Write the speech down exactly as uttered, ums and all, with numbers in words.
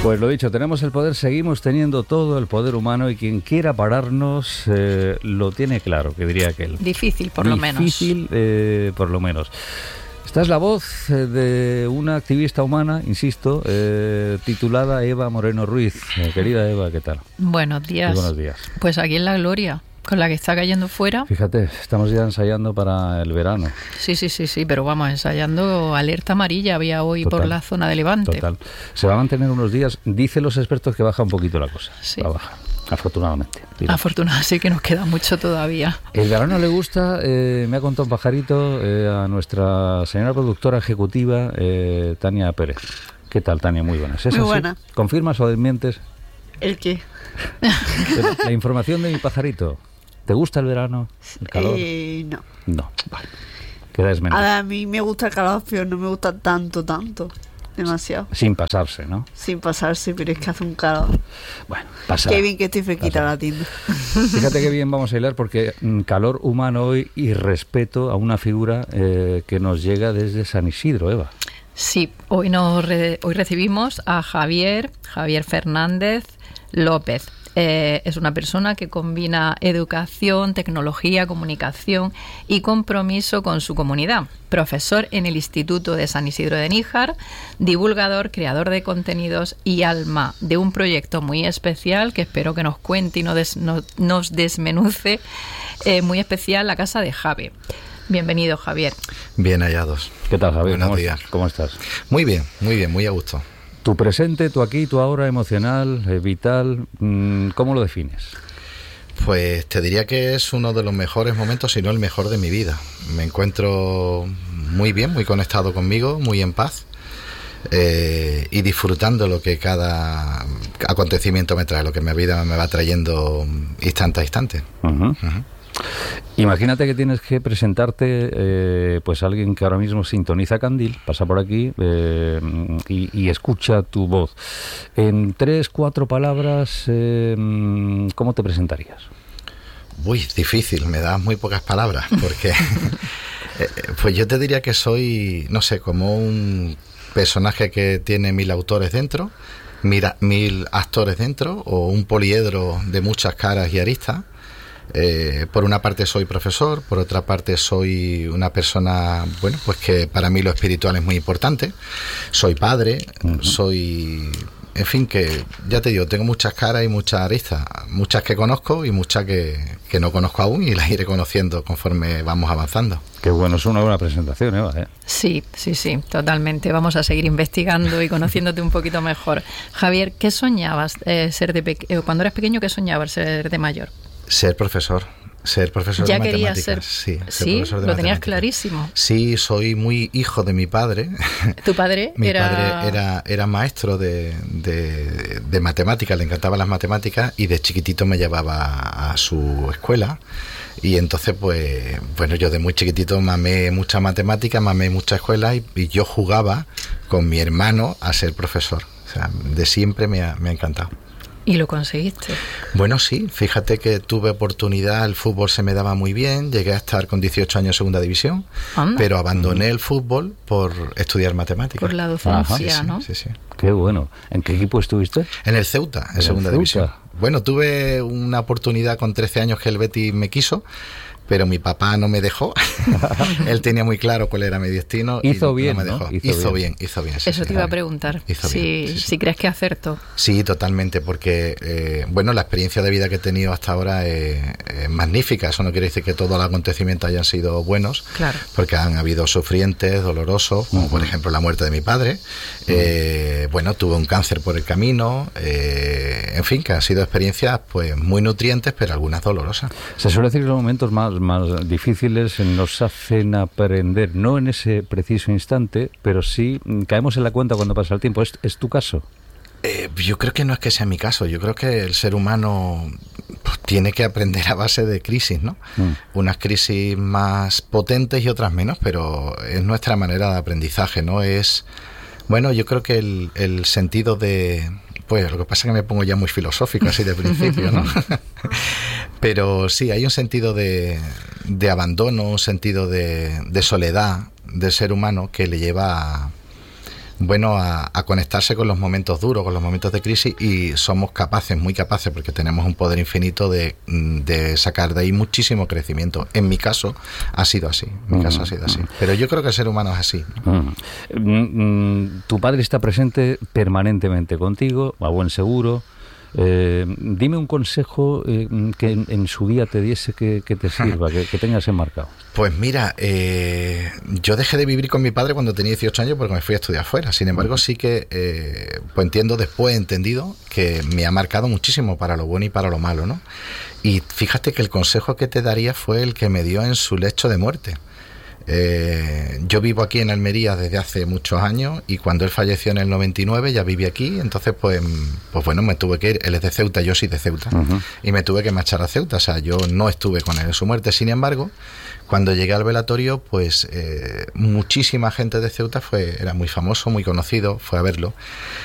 Pues lo dicho, tenemos el poder, seguimos teniendo todo el poder humano y quien quiera pararnos eh, lo tiene claro, que diría aquel. Difícil, por lo menos. Difícil, eh, por lo menos. Esta es la voz eh, de una activista humana, insisto, eh, titulada Eva Moreno Ruiz. Eh, querida Eva, ¿qué tal? Buenos días. Muy buenos días. Pues aquí en la gloria, con la que está cayendo fuera. Fíjate, estamos ya ensayando para el verano. Sí, sí, sí, sí, pero vamos, ensayando alerta amarilla había hoy total, por la zona de Levante. Total. Se va a mantener unos días, dicen los expertos que baja un poquito la cosa. Sí. Va a bajar, afortunadamente. Afortunadamente, sí que nos queda mucho todavía. El verano le gusta, eh, me ha contado un pajarito, eh, a nuestra señora productora ejecutiva, eh, Tania Pérez. ¿Qué tal, Tania? Muy buenas. ¿Es Muy así? buena. ¿Confirmas o desmientes? ¿El qué? La información de mi pajarito. ¿Te gusta el verano? ¿El calor? Eh, no. No, vale. Queda desmentido. A mí me gusta el calor, pero no me gusta tanto, tanto. Demasiado. Sin pasarse, ¿no? Sin pasarse, pero es que hace un calor. Bueno, pasa. Qué bien que estoy fresquita la tienda. Fíjate qué bien vamos a hilar porque mm, calor humano hoy y respeto a una figura eh, que nos llega desde San Isidro, Eva. Sí, hoy, nos re- hoy recibimos a Javier, Javier Fernández López. Eh, es una persona que combina educación, tecnología, comunicación y compromiso con su comunidad. Profesor en el Instituto de San Isidro de Níjar, divulgador, creador de contenidos y alma de un proyecto muy especial que espero que nos cuente y nos, des, no, nos desmenuce, eh, muy especial, la Casa de Javi. Bienvenido, Javier. Bien hallados. ¿Qué tal, Javier? Buenos ¿Cómo días. estás? ¿Cómo estás? Muy bien, muy bien, muy a gusto. Tu presente, tu aquí, tu ahora emocional, eh, vital, mmm, ¿cómo lo defines? Pues te diría que es uno de los mejores momentos, si no el mejor de mi vida. Me encuentro muy bien, muy conectado conmigo, muy en paz eh, y disfrutando lo que cada acontecimiento me trae, lo que mi vida me va trayendo instante a instante. Uh-huh. Uh-huh. Imagínate que tienes que presentarte eh, pues a alguien que ahora mismo sintoniza Candil, pasa por aquí eh, y, y escucha tu voz. En tres, cuatro palabras, eh, ¿cómo te presentarías? Uy, difícil, me das muy pocas palabras, porque eh, pues yo te diría que soy, no sé, como un personaje que tiene mil autores dentro, mil, mil actores dentro, o un poliedro de muchas caras y aristas. Eh, por una parte soy profesor, por otra parte soy una persona, bueno, pues que para mí lo espiritual es muy importante. Soy padre, uh-huh. soy, en fin, que ya te digo, tengo muchas caras y muchas aristas, muchas que conozco y muchas que, que no conozco aún y las iré conociendo conforme vamos avanzando. Qué bueno, es una buena presentación, Eva, ¿eh? Sí, sí, sí, totalmente. Vamos a seguir investigando y conociéndote un poquito mejor. Javier, ¿qué soñabas eh, ser de pe- cuando eras pequeño? ¿Qué soñabas ser de mayor? Ser profesor, ser profesor ya de querías matemáticas. Ser, sí, ser sí, profesor de lo tenías matemáticas. clarísimo. Sí, soy muy hijo de mi padre. ¿Tu padre? mi era... padre era, era maestro de, de, de matemáticas, le encantaban las matemáticas y de chiquitito me llevaba a su escuela. Y entonces, pues, bueno, yo de muy chiquitito mamé mucha matemática, mamé mucha escuela y, y yo jugaba con mi hermano a ser profesor. O sea, de siempre me ha, me ha encantado. ¿Y lo conseguiste? Bueno, sí, fíjate que tuve oportunidad, el fútbol se me daba muy bien, llegué a estar con dieciocho años en segunda división, Anda. pero abandoné el fútbol por estudiar matemáticas. Por la docencia, Ajá, ¿no? Sí, sí, sí. Qué bueno. ¿En qué equipo estuviste? En el Ceuta, en, en segunda Ceuta. división. Bueno, tuve una oportunidad con trece años que el Betis me quiso, pero mi papá no me dejó. Él tenía muy claro cuál era mi destino. Hizo y bien, no me dejó. ¿no? Hizo, hizo bien. bien, hizo bien. Sí, Eso sí, te iba vale. a preguntar. Hizo si, bien, sí, sí. si crees que acertó. Sí, totalmente, porque eh, bueno, la experiencia de vida que he tenido hasta ahora es, es magnífica. Eso no quiere decir que todos los acontecimientos hayan sido buenos, claro. porque han habido sufrientes, dolorosos, como uh-huh. por ejemplo la muerte de mi padre. Uh-huh. Eh, bueno, tuve un cáncer por el camino. Eh, en fin, que han sido experiencias pues muy nutrientes, pero algunas dolorosas. Se suele decir que los momentos más, más difíciles nos hacen aprender, no en ese preciso instante, pero sí caemos en la cuenta cuando pasa el tiempo. ¿Es, es tu caso? Eh, yo creo que no es que sea mi caso. Yo creo que el ser humano pues, tiene que aprender a base de crisis, ¿no? Mm. Unas crisis más potentes y otras menos, pero es nuestra manera de aprendizaje, ¿no? Es, bueno, yo creo que el, el sentido de... Pues lo que pasa es que me pongo ya muy filosófico así de principio, ¿no? Pero sí, hay un sentido de, de abandono, un sentido de, de soledad del ser humano que le lleva a, bueno a, a conectarse con los momentos duros, con los momentos de crisis, y somos capaces, muy capaces, porque tenemos un poder infinito de, de sacar de ahí muchísimo crecimiento. En mi caso ha sido así, en mi caso ha sido así. Pero yo creo que el ser humano es así, ¿no? Mm. Tu padre está presente permanentemente contigo, a buen seguro. Eh, dime un consejo eh, que en, en su día te diese que, que te sirva, que, que tengas enmarcado. Pues mira, eh, yo dejé de vivir con mi padre cuando tenía dieciocho años porque me fui a estudiar fuera. Sin embargo, sí que eh, pues entiendo, después he entendido que me ha marcado muchísimo para lo bueno y para lo malo, ¿no? Y fíjate que el consejo que te daría fue el que me dio en su lecho de muerte. Eh, yo vivo aquí en Almería desde hace muchos años, y cuando él falleció en el noventa y nueve ya viví aquí. Entonces pues, pues bueno, me tuve que ir. Él es de Ceuta, yo soy de Ceuta, uh-huh. y me tuve que marchar a Ceuta. O sea, yo no estuve con él en su muerte. Sin embargo, cuando llegué al velatorio, pues eh, muchísima gente de Ceuta fue, era muy famoso, muy conocido, fue a verlo.